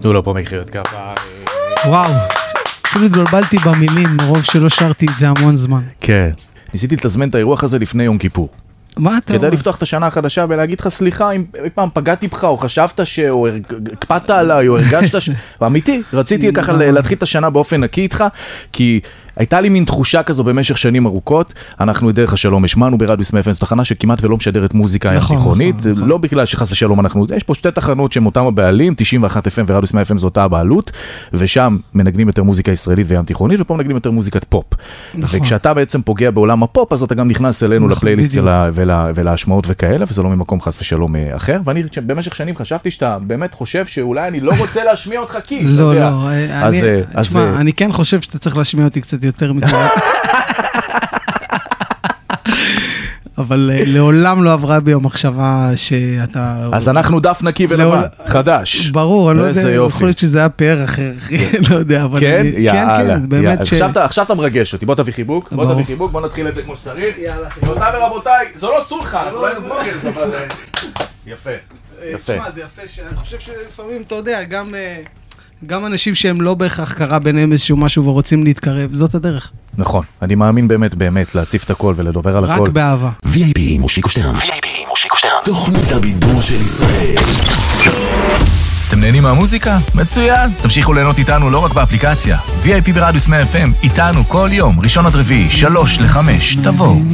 תנו לו פה מחיאות כפיים. וואו, אפילו התבלבלתי במילים, מרוב שלא שרתי את זה המון זמן. כן. ניסיתי לתזמן את האירוח הזה לפני יום כיפור. מה אתה אומר? כדי לפתוח את השנה החדשה ולהגיד לך סליחה אם פעם פגעתי בך או חשבת או הקפאת עליי או הרגשת אמיתי, רציתי ככה להתחיל את השנה באופן נקי איתך, כי הייתה לי מין תחושה כזו במשך שנים ארוכות. אנחנו את דרך השלום השמענו ברדיו FM, זו תחנה שכמעט ולא משדרת מוזיקה תיכונית, לא בגלל שחס ושלום אנחנו, יש פה שתי תחנות שהן אותם הבעלים, 91 FM ורדיו FM זו אותה הבעלות, ושם מנגנים יותר מוזיקה ישראלית וים תיכונית, ופה מנגנים יותר מוזיקת פופ. וכשאתה בעצם פוגע בעולם הפופ, אז אתה גם נכנס אלינו לפלייליסט ולהשמעות וכאלה, וזה לא ממקום חס ושלום אחר. ואני במשך שנים חשבתי שאתה באמת חושב שאולי אני לא רוצה להשמיע אותך כי, לא, לא, אני כן חושב שאתה צריך להשמיע אותי קצת יותר מכאלה. אבל לעולם לא עברה בי המחשבה שאתה... אז אנחנו דף נקי ולבן, חדש. ברור, אני לא יודע, יכול להיות שזה היה פאר אחר, לא יודע, אבל... כן? יאללה. באמת ש... עכשיו אתה מרגש אותי, בוא תביא חיבוק, בוא נתחיל את זה כמו שצריך. גבירותיי ורבותיי, זו לא סולחה, אנחנו לא היינו בלוגרס, אבל... יפה, יפה. תשמע, זה יפה, אני חושב שלפעמים, אתה יודע, גם אנשים שהם לא בהכרח קרה ביניהם איזשהו משהו ורוצים להתקרב, זאת הדרך. נכון, אני מאמין באמת להציף את הכל ולדובר על הכל. רק באהבה. VIP מושיקו שטרן. תוכנית הבידור של ישראל. אתם נהנים מהמוזיקה? מצוין! תמשיכו ליהנות איתנו לא רק באפליקציה. VIP ברדיו FM, איתנו כל יום, ראשון עד רביעי, 3 ל-5, תבואו.